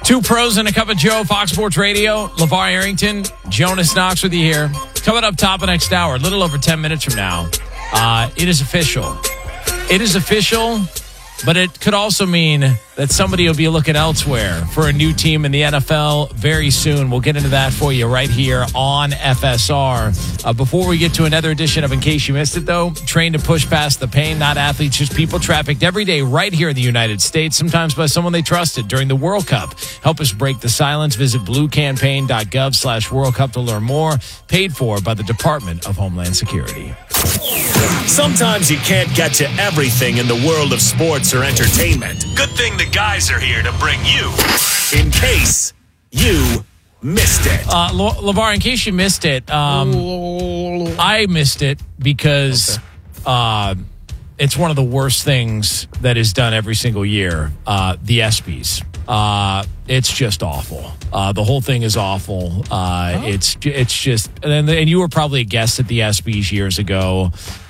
Two pros and a cup of Joe, Fox Sports Radio. LeVar Arrington, Jonas Knox with you here. Coming up top of next hour, a little over 10 minutes from now. It is official. It is official, but it could also mean that somebody will be looking elsewhere for a new team in the NFL very soon. We'll get into that for you right here on FSR. Before we get to another edition of In Case You Missed It, though, trained to push past the pain, not athletes, just people trafficked every day right here in the United States, sometimes by someone they trusted during the World Cup. Help us break the silence. Visit bluecampaign.gov/World Cup to learn more. Paid for by the Department of Homeland Security. Sometimes you can't get to everything in the world of sports or entertainment. Good thing the guys are here to bring you In Case You Missed It. LeVar, in case you missed it, I missed it because it's one of the worst things that is done every single year, the ESPYs. It's just awful. The whole thing is awful. It's just, and you were probably a guest at the ESPYs years ago.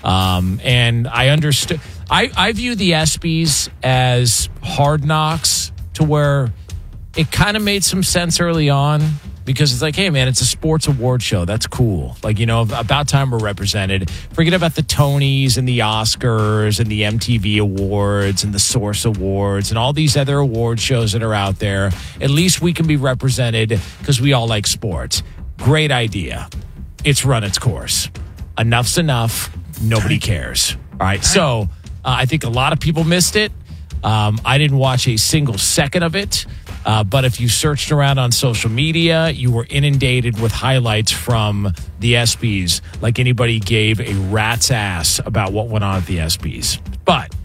And I understood. I view the ESPYs as Hard Knocks, to where it kind of made some sense early on, because it's like, hey, man, it's a sports award show. That's cool. Like, you know, about time we're represented. Forget about the Tonys and the Oscars and the MTV Awards and the Source Awards and all these other award shows that are out there. At least we can be represented because we all like sports. Great idea. It's run its course. Enough's enough. Nobody cares. All right. So I think a lot of people missed it. I didn't watch a single second of it. But if you searched around on social media, you were inundated with highlights from the ESPYs, like anybody gave a rat's ass about what went on at the ESPYs. But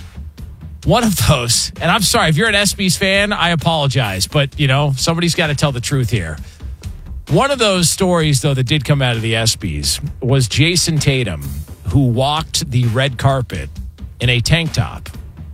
one of those, and I'm sorry, if you're an ESPYs fan, I apologize. But, you know, somebody's got to tell the truth here. One of those stories, though, that did come out of the ESPYs was Jason Tatum, who walked the red carpet in a tank top.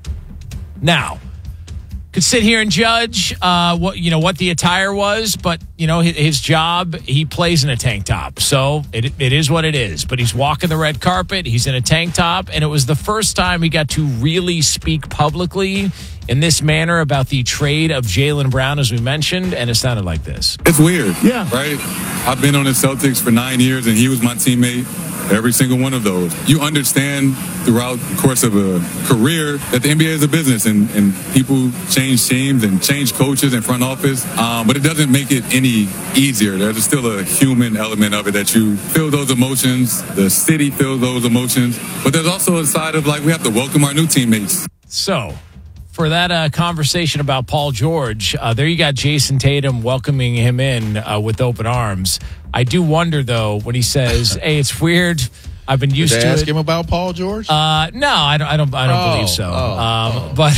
Now, could sit here and judge what the attire was, but his job, he plays in a tank top, so it is what it is. But he's walking the red carpet, he's in a tank top, and it was the first time he got to really speak publicly in this manner about the trade of Jaylen Brown, as we mentioned, and it sounded like this. It's weird, yeah, right? I've been on the Celtics for 9 years, and he was my teammate every single one of those. You understand throughout the course of a career that the NBA is a business, and people change teams and change coaches and front office, but it doesn't make it any easier. There's still a human element of it, that you feel those emotions, the city feels those emotions, but there's also a side of, like, we have to welcome our new teammates. So, for that conversation about Paul George, there you got Jason Tatum welcoming him in with open arms. I do wonder, though, when he says, hey, it's weird, I've been used to it. Did they ask him about Paul George? No, I don't believe so. But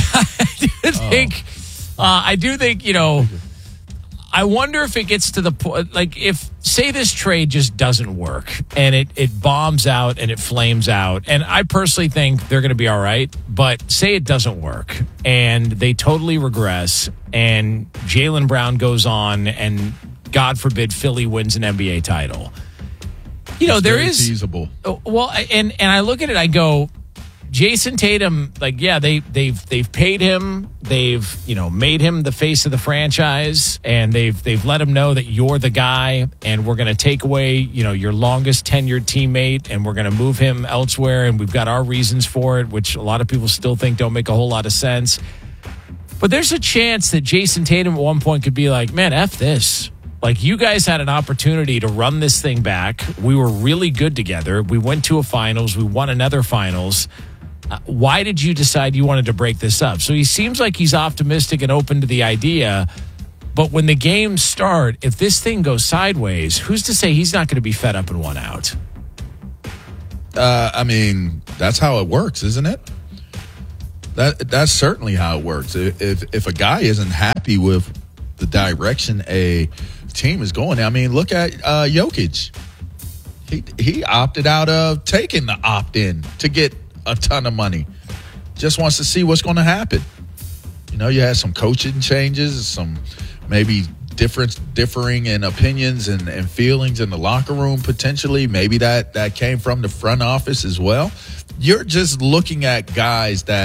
I do think, I wonder if it gets to the point, like, if, say this trade just doesn't work and it bombs out and it flames out, and I personally think they're going to be all right, but say it doesn't work and they totally regress and Jaylen Brown goes on and, God forbid, Philly wins an NBA title. There is feasible. Well, and I look at it, I go, Jason Tatum, like, yeah, they've paid him, they've made him the face of the franchise, and they've let him know that you're the guy, and we're going to take away your longest tenured teammate, and we're going to move him elsewhere, and we've got our reasons for it, which a lot of people still think don't make a whole lot of sense. But there's a chance that Jason Tatum at one point could be like, man, F this. Like, you guys had an opportunity to run this thing back. We were really good together. We went to a finals. We won another finals. Why did you decide you wanted to break this up? So he seems like he's optimistic and open to the idea. But when the games start, if this thing goes sideways, who's to say he's not going to be fed up and won out? That's how it works, isn't it? That's certainly how it works. If a guy isn't happy with the direction a team is going, look at Jokic. He opted out of taking the opt-in to get a ton of money. Just wants to see what's going to happen. You had some coaching changes, some maybe differing in opinions and feelings in the locker room potentially. Maybe that came from the front office as well. You're just looking at guys that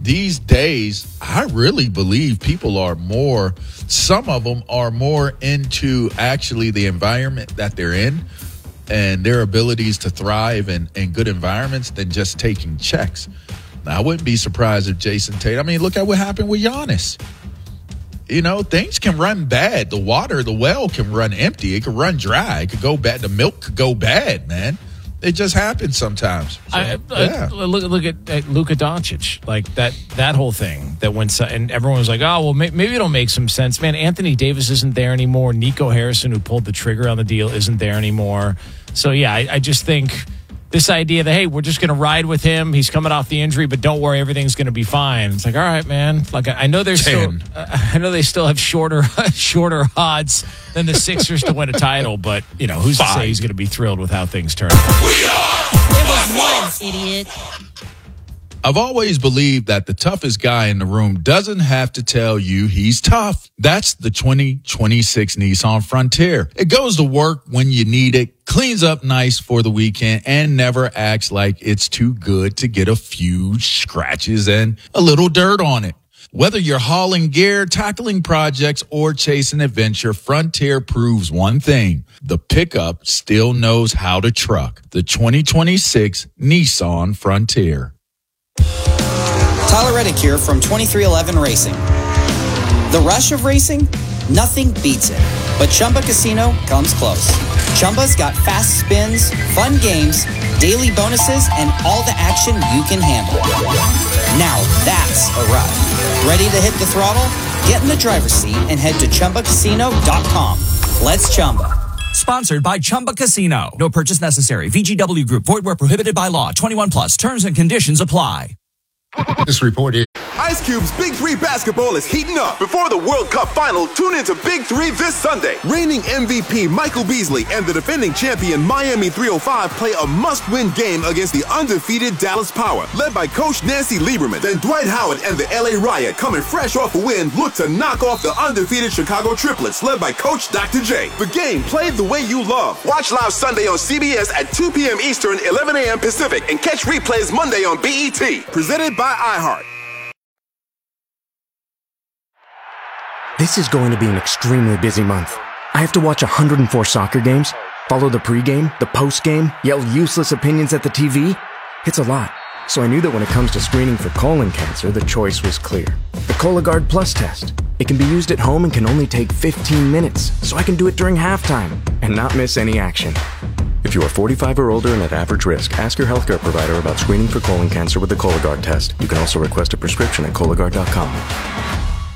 these days, I really believe people are more, some of them are more into actually the environment that they're in and their abilities to thrive in good environments than just taking checks. Now, I wouldn't be surprised if Jason Tatum, I mean, look at what happened with Giannis. You know, things can run bad. The well can run empty. It could run dry. It could go bad. The milk could go bad, man. It just happens sometimes. So, Look at Luka Doncic, like that whole thing that went, and everyone was like, "Oh, well, maybe it'll make some sense." Man, Anthony Davis isn't there anymore. Nico Harrison, who pulled the trigger on the deal, isn't there anymore. So yeah, I just think this idea that, hey, we're just going to ride with him. He's coming off the injury, but don't worry, everything's going to be fine. It's like, all right, man. Like I know they still have shorter odds than the Sixers to win a title, but you know, who's to say he's going to be thrilled with how things turn out? It was once, idiot. I've always believed that the toughest guy in the room doesn't have to tell you he's tough. That's the 2026 Nissan Frontier. It goes to work when you need it, cleans up nice for the weekend, and never acts like it's too good to get a few scratches and a little dirt on it. Whether you're hauling gear, tackling projects, or chasing adventure, Frontier proves one thing. The pickup still knows how to truck. The 2026 Nissan Frontier. Tyler Reddick here from 2311 Racing. The rush of racing? Nothing beats it. But Chumba Casino comes close. Chumba's got fast spins, fun games, daily bonuses, and all the action you can handle. Now that's a ride. Ready to hit the throttle? Get in the driver's seat and head to ChumbaCasino.com. Let's Chumba. Sponsored by Chumba Casino. No purchase necessary. VGW Group. Void where prohibited by law. 21 plus. Terms and conditions apply. This report is... Ice Cube's Big 3 basketball is heating up. Before the World Cup final, tune into Big 3 this Sunday. Reigning MVP Michael Beasley and the defending champion Miami 305 play a must-win game against the undefeated Dallas Power, led by Coach Nancy Lieberman. Then Dwight Howard and the LA Riot, coming fresh off a win, look to knock off the undefeated Chicago Triplets, led by Coach Dr. J. The game played the way you love. Watch live Sunday on CBS at 2 p.m. Eastern, 11 a.m. Pacific, and catch replays Monday on BET. Presented by iHeart. This is going to be an extremely busy month. I have to watch 104 soccer games, follow the pregame, the postgame, yell useless opinions at the TV. It's a lot. So I knew that when it comes to screening for colon cancer, the choice was clear. The Cologuard Plus test. It can be used at home and can only take 15 minutes, so I can do it during halftime and not miss any action. If you are 45 or older and at average risk, ask your healthcare provider about screening for colon cancer with the Cologuard test. You can also request a prescription at Cologuard.com.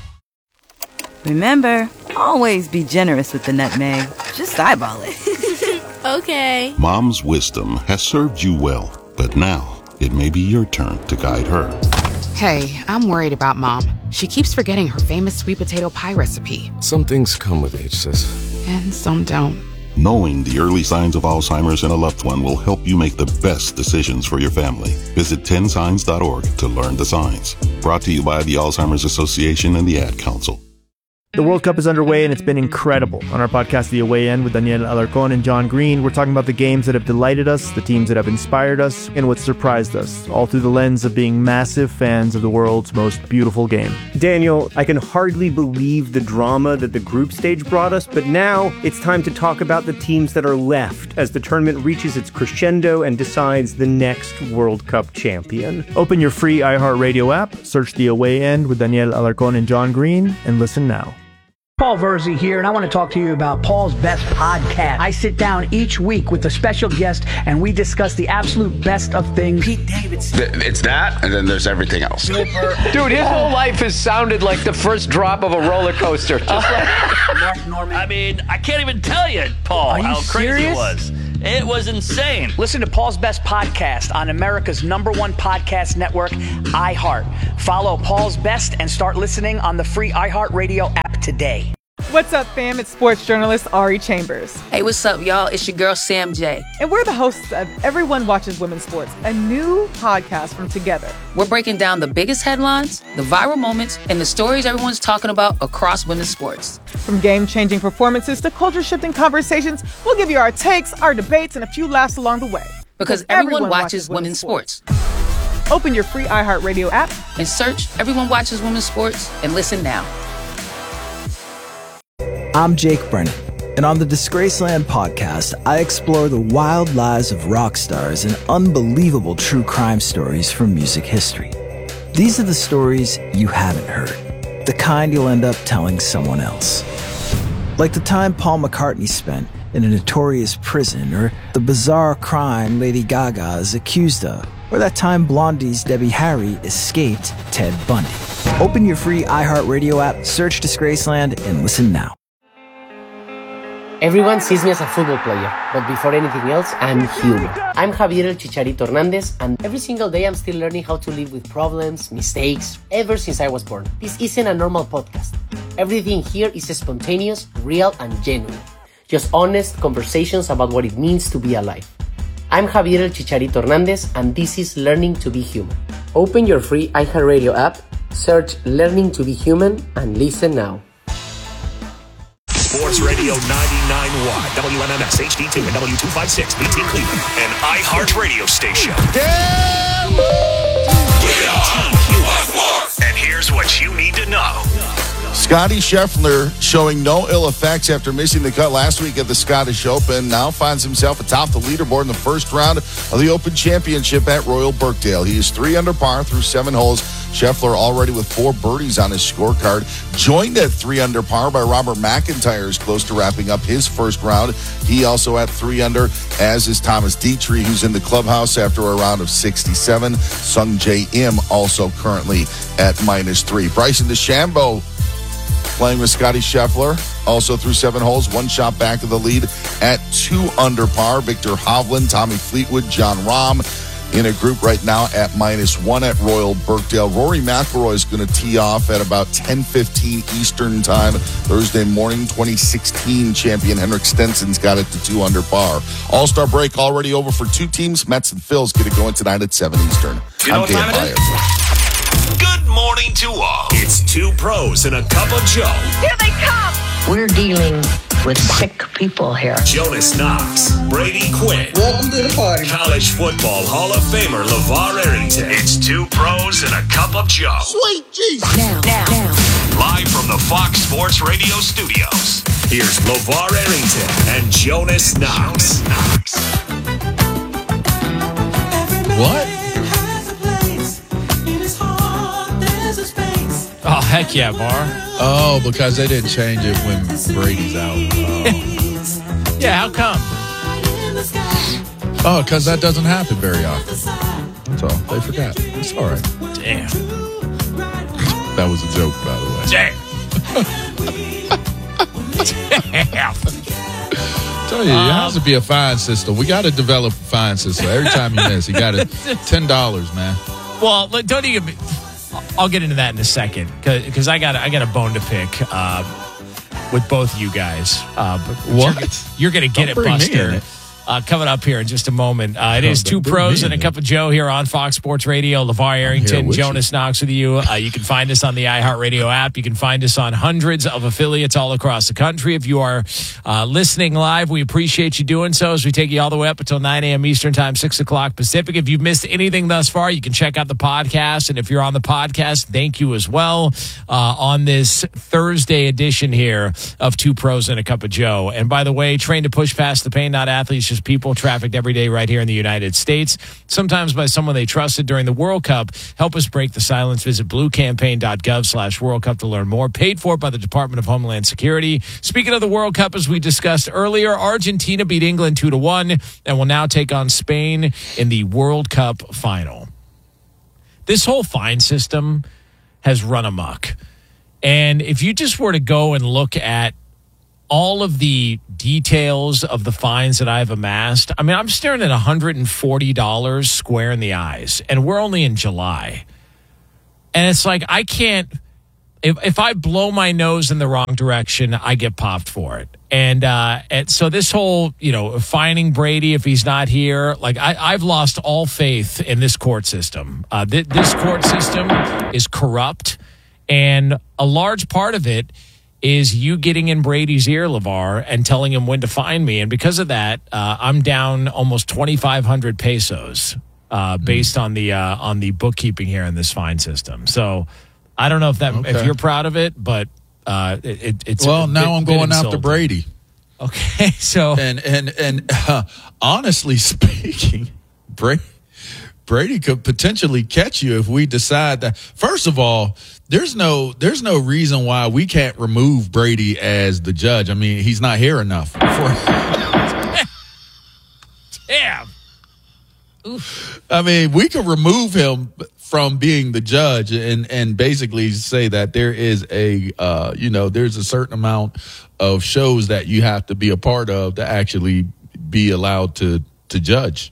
Remember, always be generous with the nutmeg. Just eyeball it. Okay. Mom's wisdom has served you well, but now it may be your turn to guide her. Hey, I'm worried about Mom. She keeps forgetting her famous sweet potato pie recipe. Some things come with age, sis. And some don't. Knowing the early signs of Alzheimer's in a loved one will help you make the best decisions for your family. Visit 10signs.org to learn the signs. Brought to you by the Alzheimer's Association and the Ad Council. The World Cup is underway, and it's been incredible. On our podcast, The Away End, with Daniel Alarcón and John Green, we're talking about the games that have delighted us, the teams that have inspired us, and what surprised us, all through the lens of being massive fans of the world's most beautiful game. Daniel, I can hardly believe the drama that the group stage brought us, but now it's time to talk about the teams that are left as the tournament reaches its crescendo and decides the next World Cup champion. Open your free iHeartRadio app, search The Away End with Daniel Alarcón and John Green, and listen now. Paul Verzi here, and I want to talk to you about Paul's Best Podcast. I sit down each week with a special guest, and we discuss the absolute best of things. Pete Davidson. It's that, and then there's everything else. Dude, his whole life has sounded like the first drop of a roller coaster. Just like Mark Norman. I mean, I can't even tell you, Paul, how crazy it was. It was insane. Listen to Paul's Best Podcast on America's #1 podcast network, iHeart. Follow Paul's Best and start listening on the free iHeartRadio app today. What's up, fam? It's sports journalist Ari Chambers. Hey, what's up, y'all? It's your girl, Sam J. And we're the hosts of Everyone Watches Women's Sports, a new podcast from Together. We're breaking down the biggest headlines, the viral moments, and the stories everyone's talking about across women's sports. From game-changing performances to culture-shifting conversations, we'll give you our takes, our debates, and a few laughs along the way. Because everyone watches women's sports. Open your free iHeartRadio app and search Everyone Watches Women's Sports and listen now. I'm Jake Brennan, and on the Disgraceland podcast, I explore the wild lives of rock stars and unbelievable true crime stories from music history. These are the stories you haven't heard, the kind you'll end up telling someone else. Like the time Paul McCartney spent in a notorious prison, or the bizarre crime Lady Gaga is accused of, or that time Blondie's Debbie Harry escaped Ted Bundy. Open your free iHeartRadio app, search Disgraceland, and listen now. Everyone sees me as a football player, but before anything else, I'm human. I'm Javier El Chicharito Hernandez, and every single day I'm still learning how to live with problems, mistakes, ever since I was born. This isn't a normal podcast. Everything here is spontaneous, real, and genuine. Just honest conversations about what it means to be alive. I'm Javier El Chicharito Hernandez, and this is Learning to be Human. Open your free iHeartRadio app, search Learning to be Human, and listen now. Sports Radio 99.1, WMMS HD2 and W256, BT Cleveland, an iHeart radio station. And here's what you need to know. Scottie Scheffler, showing no ill effects after missing the cut last week at the Scottish Open, now finds himself atop the leaderboard in the first round of the Open Championship at Royal Birkdale. He is 3 under par through 7 holes. Scheffler already with 4 birdies on his scorecard. Joined at 3 under par by Robert McIntyre, is close to wrapping up his first round. He also at 3 under, as is Thomas Dietrich, who's in the clubhouse after a round of 67. Sung Jae Im also currently at -3. Bryson DeChambeau playing with Scottie Scheffler, also through 7 holes, 1 shot back of the lead at 2 under par. Victor Hovland, Tommy Fleetwood, John Rahm in a group right now at -1 at Royal Birkdale. Rory McIlroy is going to tee off at about 10:15 Eastern time Thursday morning. 2016 champion Henrik Stenson's got it to 2 under par. All-Star break already over for 2 teams. Mets and Phils get it going tonight at 7 Eastern. You know what time it is? Good morning to all. It's 2 pros and a cup of Joe. Here they come. We're dealing with sick people here. Jonas Knox, Brady Quinn. Welcome to the party. College football Hall of Famer LeVar Arrington. It's 2 pros and a cup of Joe. Sweet Jesus. Now. Live from the Fox Sports Radio studios. Here's LeVar Arrington and Jonas Knox. What? Oh, heck yeah, Bar. Oh, because they didn't change it when Brady's out. Oh, yeah, how come? Oh, because that doesn't happen very often. That's all. They forgot. It's all right. Damn. That was a joke, by the way. Damn. Tell you, it has to be a fine system. We got to develop a fine system. Every time you miss, you got to $10, man. Well, don't even. I'll get into that in a second because I got a bone to pick with both you guys. But what? You're going to get it busted. Coming up here in just a moment. It is 2 pros and a cup of Joe here on Fox Sports Radio. LeVar Arrington, Jonas Knox with you. You can find us on the iHeartRadio app. You can find us on hundreds of affiliates all across the country. If you are listening live, we appreciate you doing so as we take you all the way up until 9 a.m. Eastern Time, 6 o'clock Pacific. If you've missed anything thus far, you can check out the podcast. And if you're on the podcast, thank you as well on this Thursday edition here of 2 pros and a cup of Joe. And by the way, trained to push past the pain, not athletes, just people trafficked every day right here in the United States, sometimes by someone they trusted during the World Cup. Help us break the silence. Visit bluecampaign.gov/World Cup to learn more. Paid for by the Department of Homeland Security. Speaking of the World Cup, as we discussed earlier, Argentina beat England 2-1 and will now take on Spain in the World Cup final. This whole fine system has run amok. And if you just were to go and look at all of the details of the fines that I've amassed, I mean, I'm staring at $140 square in the eyes, and we're only in July. And it's like, I can't, if I blow my nose in the wrong direction, I get popped for it. And so this whole, fining Brady if he's not here, like I've lost all faith in this court system. This court system is corrupt, and a large part of it is you getting in Brady's ear, LeVar, and telling him when to fine me. And because of that, I'm down almost 2,500 pesos based on the bookkeeping here in this fine system. So I don't know if you're proud of it, but it's well. Now I'm going after Brady. Okay, so and honestly speaking, Brady could potentially catch you if we decide that. First of all, there's no reason why we can't remove Brady as the judge. I mean, he's not here enough. Damn. Oof. I mean, we could remove him from being the judge and basically say that there is there's a certain amount of shows that you have to be a part of to actually be allowed to judge.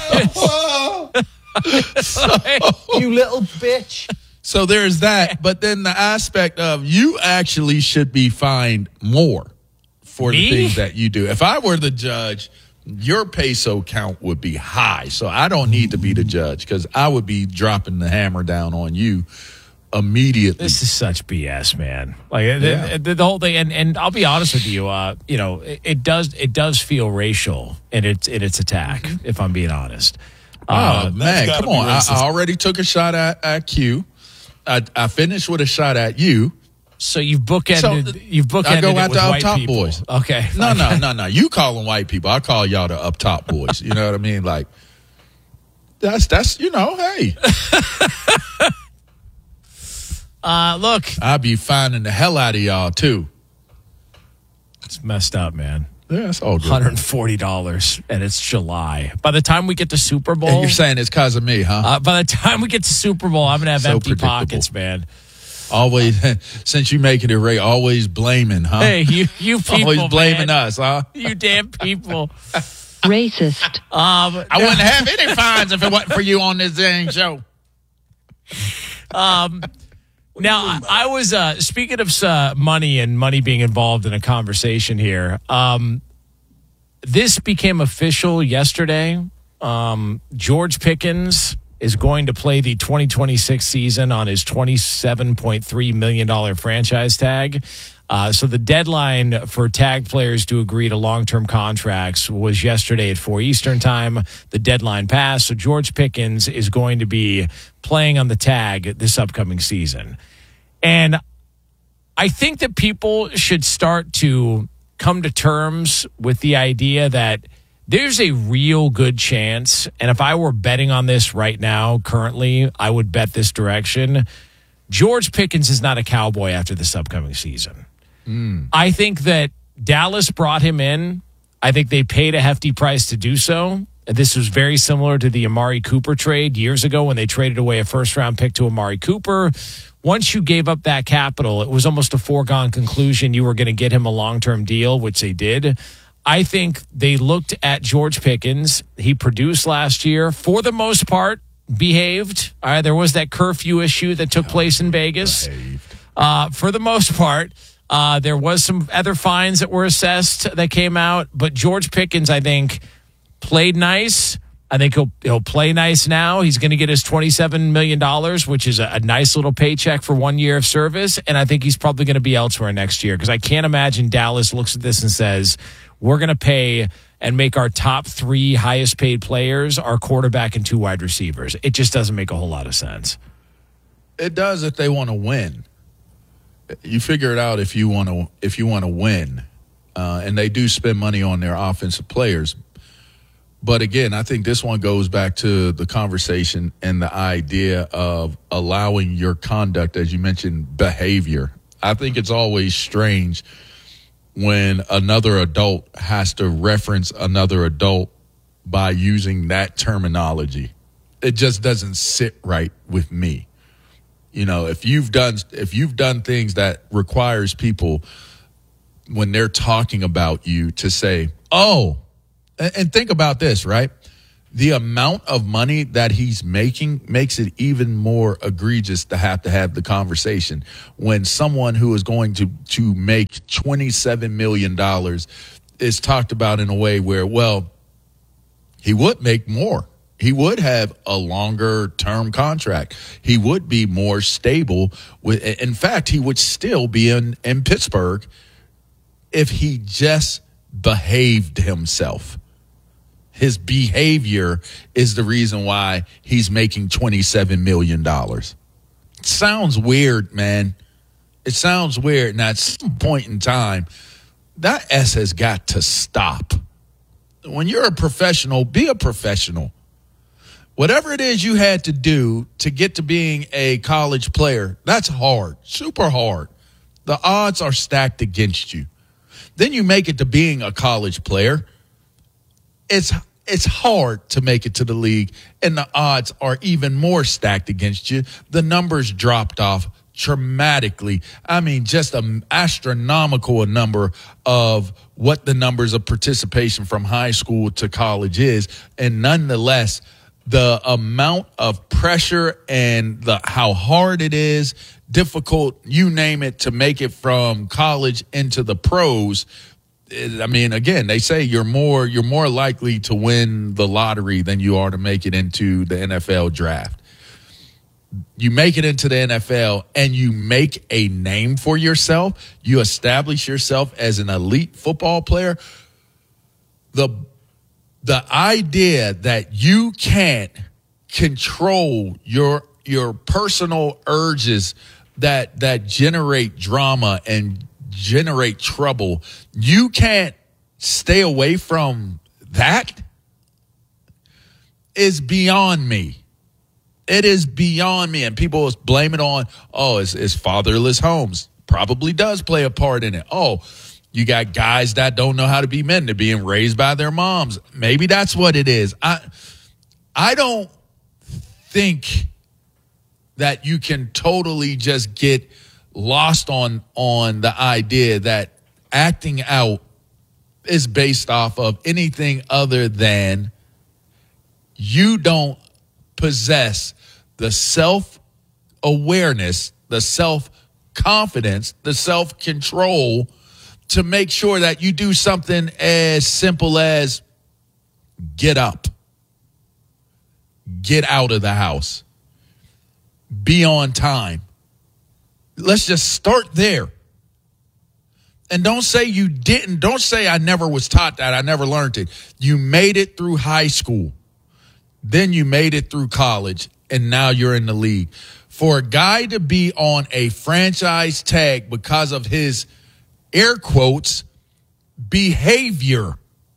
You little bitch. So there's that, but then the aspect of you actually should be fined more for the things that you do. If I were the judge, your peso count would be high. So I don't need to be the judge because I would be dropping the hammer down on you immediately. This is such BS, man. Like the whole thing, and I'll be honest with you. It does feel racial in its attack. If I'm being honest. Oh man, come on! I already took a shot at Q. I finished with a shot at you. So you've bookended. I go it at with the up white top people. boys. Okay. No. You call them white people. I call y'all the up top boys. You know what I mean? Like that's hey. Look, I'll be finding the hell out of y'all too. It's messed up, man. Yeah, it's all good. $140, and it's July. By the time we get to Super Bowl, and you're saying it's because of me, huh? By the time we get to Super Bowl, I'm gonna have empty pockets, man. Always, since you making it right, always blaming, huh? Hey, you people, always blaming man. us, huh? You damn people. Racist. I wouldn't have any fines if it wasn't for you on this dang show. Now, I was speaking of money and money being involved in a conversation here. This became official yesterday. George Pickens is going to play the 2026 season on his $27.3 million franchise tag. So the deadline for tag players to agree to long-term contracts was yesterday at 4 Eastern time. The deadline passed, so George Pickens is going to be playing on the tag this upcoming season. And I think that people should start to come to terms with the idea that there's a real good chance, and if I were betting on this right now, currently, I would bet this direction. George Pickens is not a Cowboy after this upcoming season. I think that Dallas brought him in. I think they paid a hefty price to do so. This was very similar to the Amari Cooper trade years ago when they traded away a first-round pick to Amari Cooper. Once you gave up that capital, it was almost a foregone conclusion you were going to get him a long-term deal, which they did. I think they looked at George Pickens. He produced last year. For the most part, behaved. There was that curfew issue that took place in Vegas. For the most part, there was some other fines that were assessed that came out. But George Pickens, I think, played nice. I think he'll play nice now. He's going to get his $27 million, which is a nice little paycheck for 1 year of service. And I think he's probably going to be elsewhere next year because I can't imagine Dallas looks at this and says, we're going to pay and make our top three highest paid players our quarterback and two wide receivers. It just doesn't make a whole lot of sense. It does if they want to win. You figure it out if you want to win. And they do spend money on their offensive players. But again, I think this one goes back to the conversation and the idea of allowing your conduct, as you mentioned, behavior. I think it's always strange when another adult has to reference another adult by using that terminology. It just doesn't sit right with me. You know, if you've done things that requires people when they're talking about you to say, oh, and think about this, right? The amount of money that he's making makes it even more egregious to have the conversation when someone who is going to make $27 million is talked about in a way where, well, he would make more. He would have a longer term contract. He would be more stable. In fact, he would still be in Pittsburgh if he just behaved himself. His behavior is the reason why he's making $27 million. It sounds weird, man. It sounds weird. And at some point in time, that S has got to stop. When you're a professional, be a professional. Whatever it is you had to do to get to being a college player, that's hard, super hard. The odds are stacked against you. Then you make it to being a college player. It's hard to make it to the league, and the odds are even more stacked against you. The numbers dropped off dramatically. I mean, just an astronomical number of what the numbers of participation from high school to college is. And nonetheless, the amount of pressure and how hard it is, difficult, you name it, to make it from college into the pros. I mean, again, they say you're more likely to win the lottery than you are to make it into the NFL draft. You make it into the NFL and you make a name for yourself. You establish yourself as an elite football player. The idea that you can't control your personal urges that generate drama and generate trouble, you can't stay away from that, is beyond me. It is beyond me. And people blame it on, it's fatherless homes. Probably does play a part in it. You got guys that don't know how to be men. They're being raised by their moms. Maybe that's what it is. I don't think that you can totally just get lost on the idea that acting out is based off of anything other than you don't possess the self-awareness, the self-confidence, the self-control to make sure that you do something as simple as get up, get out of the house, be on time. Let's just start there. And don't say you didn't. Don't say I never was taught that. I never learned it. You made it through high school. Then you made it through college, and now you're in the league. For a guy to be on a franchise tag because of his, air quotes, behavior,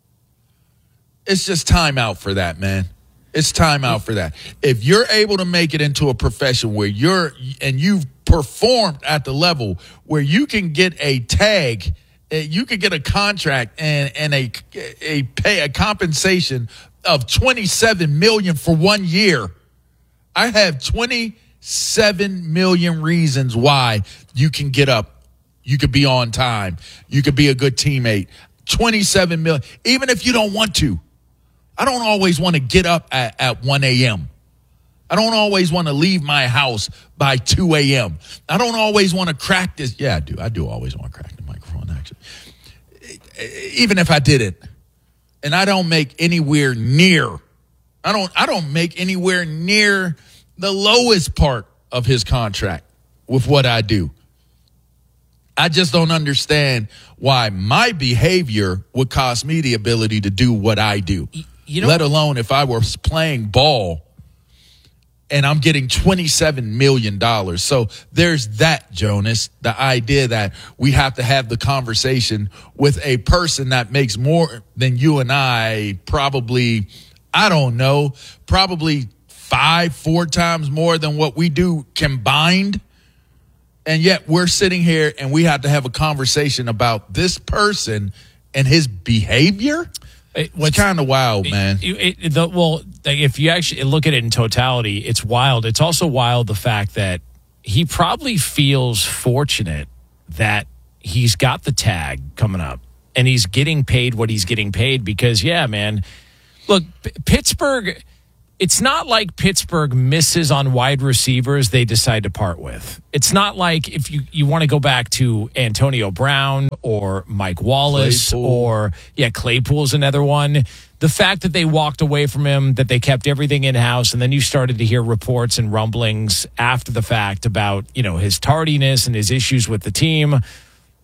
it's just time out for that, man. It's time out for that. If you're able to make it into a profession where you've performed at the level where you can get a tag, you could get a contract and a compensation of $27 million for 1 year. I have 27 million reasons why you can get up. You could be on time. You could be a good teammate. 27 million, even if you don't want to. I don't always want to get up at 1 a.m. I don't always want to leave my house by 2 a.m. I don't always want to crack this. Yeah, I do. I do always want to crack the microphone, actually. Even if I didn't. And I don't make anywhere near. I don't make anywhere near the lowest part of his contract with what I do. I just don't understand why my behavior would cost me the ability to do what I do. Let alone if I was playing ball and I'm getting $27 million. So there's that, Jonas, the idea that we have to have the conversation with a person that makes more than you and I, probably, I don't know, probably 4 times more than what we do combined. And yet we're sitting here and we have to have a conversation about this person and his behavior. It's kind of wild, man. If you actually look at it in totality, it's wild. It's also wild the fact that he probably feels fortunate that he's got the tag coming up and he's getting paid what he's getting paid because, yeah, man, look, Pittsburgh, it's not like Pittsburgh misses on wide receivers they decide to part with. It's not like if you want to go back to Antonio Brown or Mike Wallace Claypool's another one. The fact that they walked away from him, that they kept everything in-house, and then you started to hear reports and rumblings after the fact about, his tardiness and his issues with the team.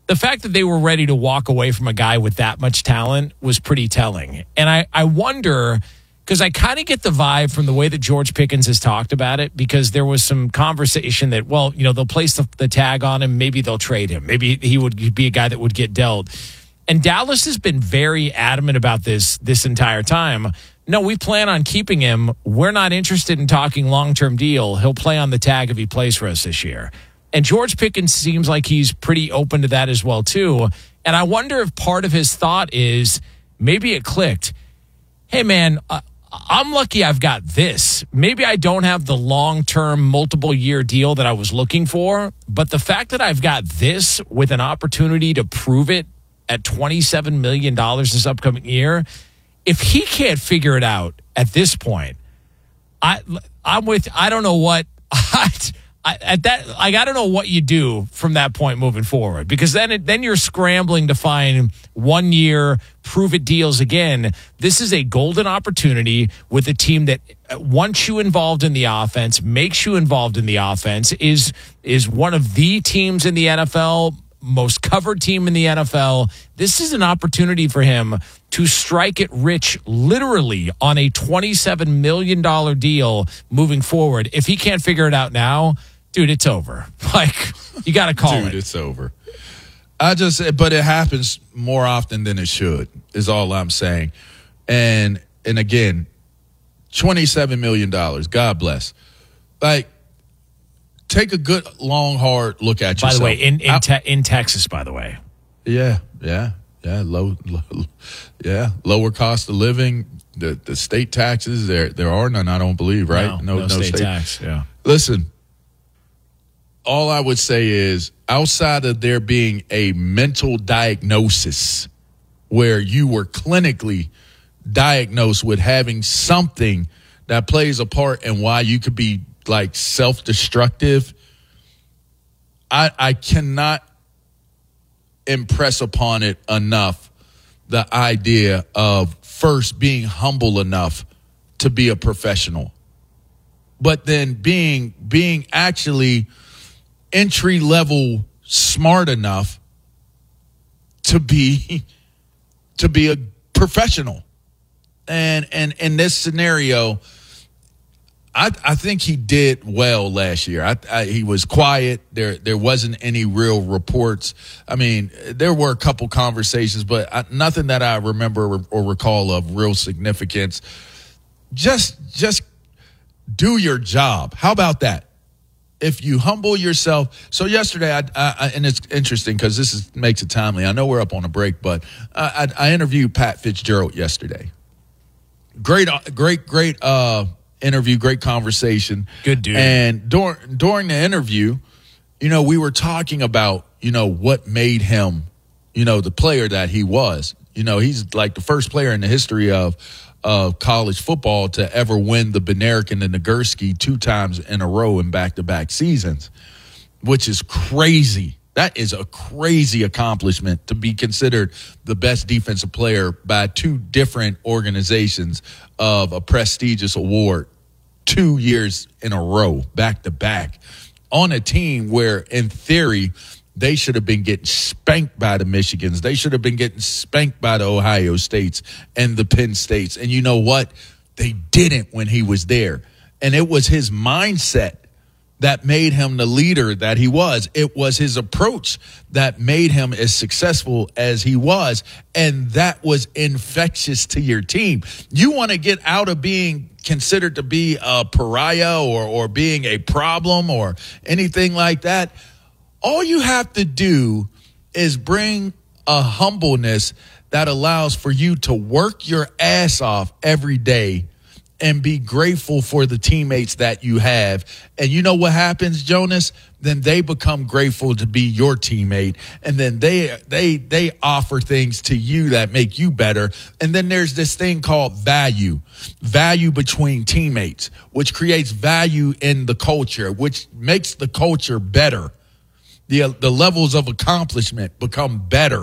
the fact that they were ready to walk away from a guy with that much talent was pretty telling. And I wonder, because I kind of get the vibe from the way that George Pickens has talked about it, because there was some conversation that, well, they'll place the tag on him. Maybe they'll trade him. Maybe he would be a guy that would get dealt. And Dallas has been very adamant about this entire time. No, we plan on keeping him. We're not interested in talking long-term deal. He'll play on the tag if he plays for us this year. And George Pickens seems like he's pretty open to that as well, too. And I wonder if part of his thought is maybe it clicked. Hey, man, I'm lucky I've got this. Maybe I don't have the long-term multiple-year deal that I was looking for, but the fact that I've got this with an opportunity to prove it at $27 million this upcoming year, if he can't figure it out at this point, I don't know what I don't know what you do from that point moving forward, because then you're scrambling to find 1 year prove it deals again. This is a golden opportunity with a team that wants you involved in the offense, makes you involved in the offense, is one of the teams in the NFL, most covered team in the NFL. This is an opportunity for him to strike it rich, literally on a $27 million deal moving forward. If he can't figure it out now, dude, it's over. Like, you got to call it. Dude, it's over. But it happens more often than it should, is all I'm saying. And again, $27 million, God bless. Like, take a good, long, hard look at yourself. By the way, in Texas, by the way. Yeah. Lower cost of living, the state taxes, there are none, I don't believe, right? No state tax, yeah. Listen, all I would say is, outside of there being a mental diagnosis where you were clinically diagnosed with having something that plays a part in why you could be like self-destructive, I cannot impress upon it enough the idea of first being humble enough to be a professional, but then being actually entry level smart enough to be a professional. And in this scenario, I think he did well last year. He was quiet. There wasn't any real reports. I mean, there were a couple conversations, but nothing that I remember or recall of real significance. Just do your job. How about that? If you humble yourself. So yesterday, and it's interesting because this makes it timely. I know we're up on a break, but I interviewed Pat Fitzgerald yesterday. Great interview, great conversation. Good dude. And during the interview, we were talking about, what made him, the player that he was. He's like the first player in the history of college football to ever win the Bednarik and the Nagurski 2 times in a row in back-to-back seasons, which is crazy. That is a crazy accomplishment to be considered the best defensive player by 2 different organizations of a prestigious award 2 years in a row, back-to-back, on a team where, in theory, they should have been getting spanked by the Michigans. They should have been getting spanked by the Ohio States and the Penn States. And you know what? They didn't when he was there. And it was his mindset that made him the leader that he was. It was his approach that made him as successful as he was. And that was infectious to your team. You want to get out of being considered to be a pariah or being a problem or anything like that. All you have to do is bring a humbleness that allows for you to work your ass off every day and be grateful for the teammates that you have. And you know what happens, Jonas? Then they become grateful to be your teammate. And then they offer things to you that make you better. And then there's this thing called value between teammates, which creates value in the culture, which makes the culture better. The levels of accomplishment become better.